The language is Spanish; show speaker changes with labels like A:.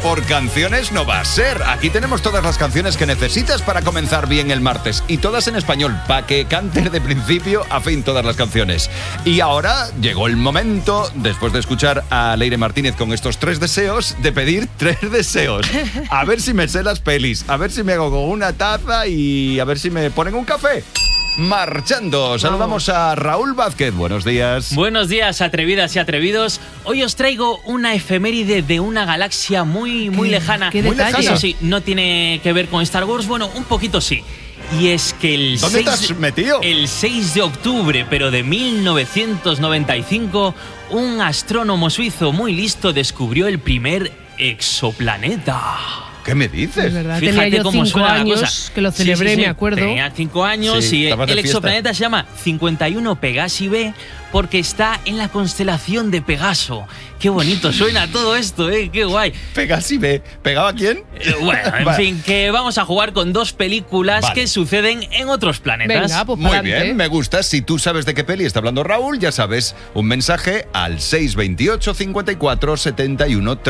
A: por canciones no va a ser. Aquí tenemos todas las canciones que necesitas para comenzar bien el martes. Y todas en español, para que cantes de principio a fin todas las canciones. Y ahora llegó el momento, después de escuchar a Leire Martínez con estos 3 deseos, de pedir 3 deseos. A ver si me sé las pelis, a ver si me hago con una taza y a ver si me ponen un café. Marchando, saludamos a Raúl Vázquez, buenos días.
B: Buenos días, atrevidas y atrevidos. Hoy os traigo una efeméride de una galaxia muy lejana.
C: ¿Qué detalle?
B: Eso sí, no tiene que ver con Star Wars, bueno, un poquito sí. Y es que el
A: ¿Dónde te has metido?
B: El 6 de octubre, pero de 1995, un astrónomo suizo muy listo descubrió el primer exoplaneta.
A: ¿Qué me dices?
C: Es verdad,
B: Fíjate
C: tenía yo
B: cómo
C: 5
B: suena la
C: años
B: cosa.
C: que lo celebré,
B: Sí.
C: me acuerdo.
B: Tenía 5 años
A: Sí,
B: y
A: estabas de
B: el
A: fiesta.
B: exoplaneta se llama 51 Pegasi B porque está en la constelación de Pegaso. Qué bonito suena todo esto, qué guay.
A: Pegasi B. ¿Pegaba a quién?
B: Bueno, en
A: Vale.
B: fin, que vamos a jugar con 2 películas
A: Vale.
B: que suceden en otros planetas.
C: Venga, pues
A: Muy
C: pa'lante.
A: bien, me gusta. Si tú sabes de qué peli está hablando Raúl, ya sabes, un mensaje al 628 54 71